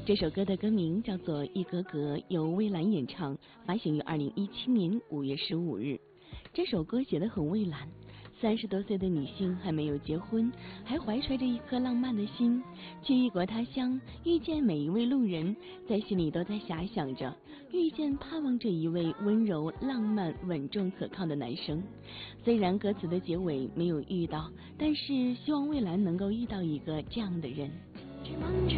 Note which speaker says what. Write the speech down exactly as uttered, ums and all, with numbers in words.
Speaker 1: 这首歌的歌名叫做《一格格》，由蔚蓝演唱，发行于二零一七年五月十五日。这首歌写得很蔚蓝，三十多岁的女性还没有结婚，还怀揣着一颗浪漫的心，去异国他乡，遇见每一位路人，在心里都在遐想着，遇见盼望着一位温柔、浪漫、稳重、可靠的男生。虽然歌词的结尾没有遇到，但是希望蔚蓝能够遇到一个这样的人。